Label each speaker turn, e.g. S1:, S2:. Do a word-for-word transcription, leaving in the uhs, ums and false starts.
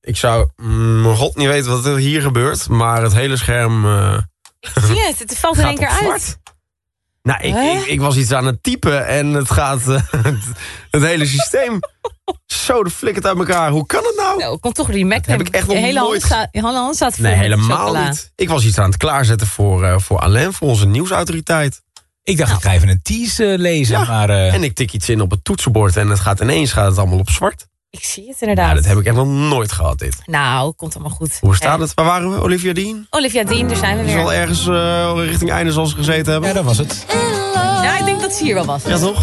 S1: Ik zou mm, god niet weten wat er hier gebeurt, maar het hele scherm uh,
S2: Ik zie het, het valt in één keer uit.
S1: Nou, ik,
S2: Huh?
S1: ik, ik was iets aan het typen en het gaat, uh, het, het hele systeem zo de flikkert uit elkaar. Hoe kan het nou?
S2: Nou, ik kon toch die Mac
S1: heb ik echt nog
S2: je hele
S1: nooit...
S2: hand, je hele hand staat vol
S1: Nee,
S2: met
S1: helemaal
S2: chocola.
S1: niet. Ik was iets aan het klaarzetten voor, uh, voor Alain, voor onze nieuwsautoriteit.
S3: Ik dacht, ik ga even een tease uh, lezen,
S1: Ja,
S3: maar... Uh...
S1: En ik tik iets in op het toetsenbord en het gaat ineens gaat het allemaal op zwart.
S2: Ik zie het inderdaad.
S1: Ja, dat heb ik echt nog nooit gehad, dit.
S2: Nou, komt allemaal goed.
S1: Hoe staat
S2: Ja.
S1: het? Waar waren we? Olivia Dean?
S2: Olivia Dean, daar zijn we
S1: Is
S2: weer.
S1: wel ergens uh, richting einde zoals ze gezeten hebben?
S3: Ja, dat was het.
S2: Ja, ik denk dat ze hier wel was.
S1: Ja, toch?